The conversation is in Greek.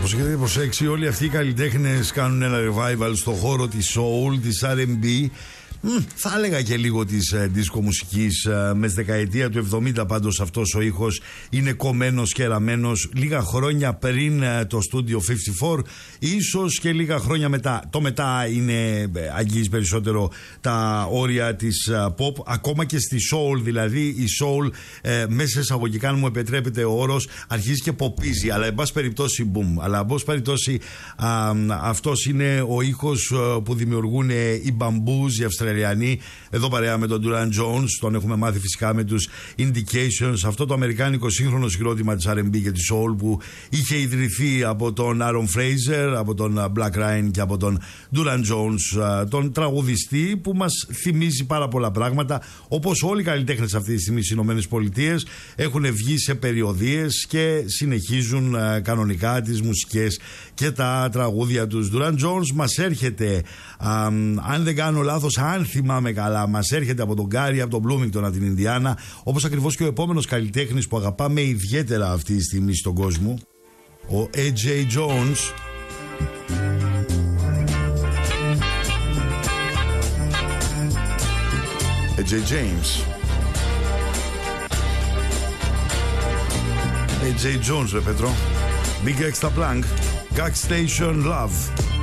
Όπως έχετε προσέξει, όλοι αυτοί οι καλλιτέχνες κάνουν ένα revival στο χώρο της soul, της R&B. Θα έλεγα και λίγο της δίσκο μουσικής. Με στη δεκαετία του 70 πάντως αυτός ο ήχος είναι κομμένος και ραμμένος λίγα χρόνια πριν το Studio 54, ίσως και λίγα χρόνια μετά. Το μετά είναι αγγίζει περισσότερο τα όρια της pop, ακόμα και στη soul. Δηλαδή η soul, μέσα εισαγωγικά, αν μου επιτρέπετε ο όρος, αρχίζει και ποπίζει, αλλά εν πάση περιπτώσει boom. Αλλά εν πάση περιπτώσει αυτός είναι ο ήχος που δημιουργούν οι Bamboos, οι Αυστραλιανοί. Εδώ παρέα με τον Duran Jones, τον έχουμε μάθει φυσικά με τους Indications, αυτό το αμερικάνικο σύγχρονο συγκρότημα της R&B και της soul που είχε ιδρυθεί από τον Aaron Fraser, από τον Black Ryan και από τον Duran Jones, τον τραγουδιστή που μας θυμίζει πάρα πολλά πράγματα. Όπως όλοι οι καλλιτέχνες αυτή τη στιγμή στις Ηνωμένες Πολιτείες έχουν βγει σε περιοδίες και συνεχίζουν κανονικά τις μουσικές και τα τραγούδια τους. Duran Jones μας έρχεται, αν δεν κάνω λάθος, αν θυμάμαι καλά, μας έρχεται από τον Γκάρι, από τον Bloomington, από την Ινδιάνα, όπως ακριβώς και ο επόμενος καλλιτέχνης που αγαπάμε ιδιαίτερα αυτή τη στιγμή στον κόσμο, ο AJ Jones. AJ James. AJ Jones, ρε Πέτρο. Big Extra Blank, Gag Station Love.